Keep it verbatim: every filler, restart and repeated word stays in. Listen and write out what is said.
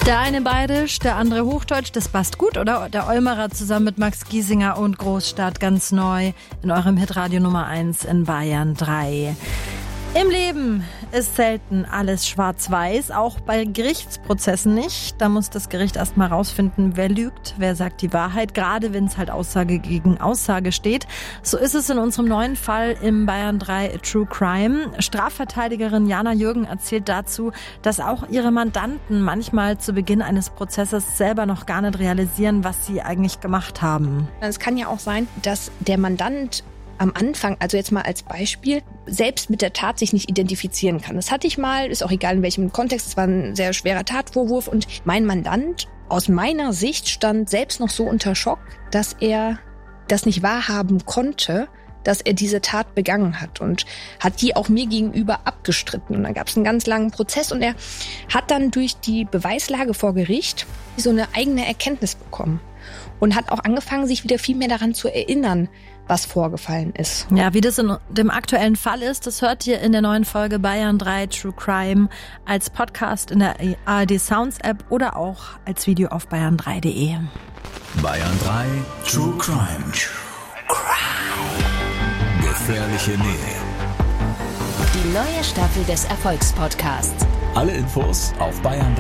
Der eine bayerisch, der andere hochdeutsch, das passt gut, oder? Der Olmerer zusammen mit Max Giesinger und Großstadt ganz neu in eurem Hitradio Nummer eins in Bayern drei. Im Leben ist selten alles schwarz-weiß, auch bei Gerichtsprozessen nicht. Da muss das Gericht erst mal rausfinden, wer lügt, wer sagt die Wahrheit, gerade wenn es halt Aussage gegen Aussage steht. So ist es in unserem neuen Fall im Bayern drei True Crime. Strafverteidigerin Jana Jürgen erzählt dazu, dass auch ihre Mandanten manchmal zu Beginn eines Prozesses selber noch gar nicht realisieren, was sie eigentlich gemacht haben. Es kann ja auch sein, dass der Mandant am Anfang, also jetzt mal als Beispiel, selbst mit der Tat sich nicht identifizieren kann. Das hatte ich mal, ist auch egal in welchem Kontext, es war ein sehr schwerer Tatvorwurf und mein Mandant aus meiner Sicht stand selbst noch so unter Schock, dass er das nicht wahrhaben konnte, dass er diese Tat begangen hat und hat die auch mir gegenüber abgestritten. Und dann gab es einen ganz langen Prozess und er hat dann durch die Beweislage vor Gericht so eine eigene Erkenntnis bekommen und hat auch angefangen, sich wieder viel mehr daran zu erinnern, was vorgefallen ist. Ja, wie das in dem aktuellen Fall ist, das hört ihr in der neuen Folge Bayern drei True Crime als Podcast in der A R D Sounds App oder auch als Video auf bayern drei punkt de. Bayern drei True Crime. True Crime. Gefährliche Nähe. Die neue Staffel des Erfolgspodcasts. Alle Infos auf Bayern